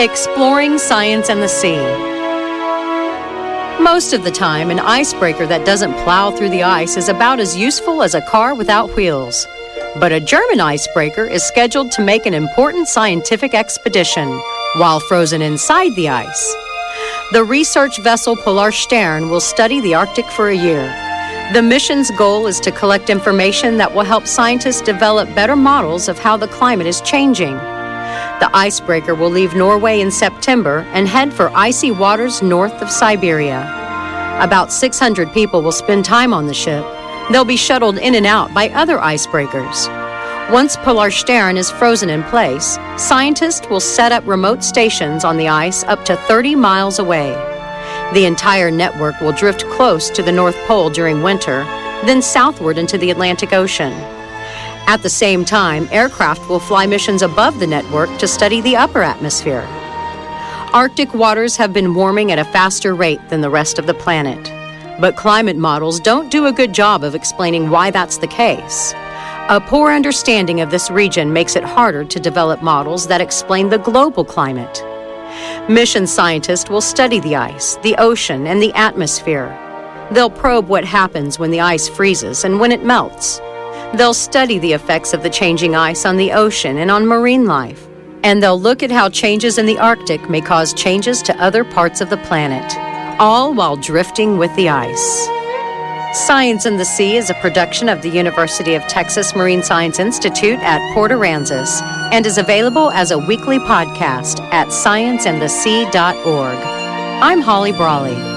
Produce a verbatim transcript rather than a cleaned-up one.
Exploring Science and the Sea. Most of the time, an icebreaker that doesn't plow through the ice is about as useful as a car without wheels. But a German icebreaker is scheduled to make an important scientific expedition while frozen inside the ice. The research vessel Polarstern will study the Arctic for a year. The mission's goal is to collect information that will help scientists develop better models of how the climate is changing. The icebreaker will leave Norway in September and head for icy waters north of Siberia. About six hundred people will spend time on the ship. They'll be shuttled in and out by other icebreakers. Once Polarstern is frozen in place, scientists will set up remote stations on the ice up to thirty miles away. The entire network will drift close to the North Pole during winter, then southward into the Atlantic Ocean. At the same time, aircraft will fly missions above the network to study the upper atmosphere. Arctic waters have been warming at a faster rate than the rest of the planet. But climate models don't do a good job of explaining why that's the case. A poor understanding of this region makes it harder to develop models that explain the global climate. Mission scientists will study the ice, the ocean, and the atmosphere. They'll probe what happens when the ice freezes and when it melts. They'll study the effects of the changing ice on the ocean and on marine life. And they'll look at how changes in the Arctic may cause changes to other parts of the planet, all while drifting with the ice. Science and the Sea is a production of the University of Texas Marine Science Institute at Port Aransas and is available as a weekly podcast at science and the sea dot org. I'm Holly Brawley.